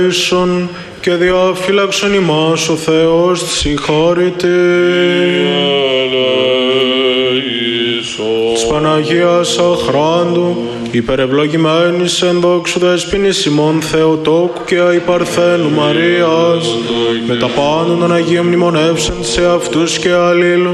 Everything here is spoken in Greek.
και διαφύλαξον ημάς ο Θεός της συγχώρητη. Της Παναγίας Αχράντου, υπερευλογημένης εν δόξου δεσποινής ημών Θεοτόκου και αϊπαρθένου Μαρίας, με τα πάντων των Αγίων μνημονεύσεν σε αυτούς και αλλήλους,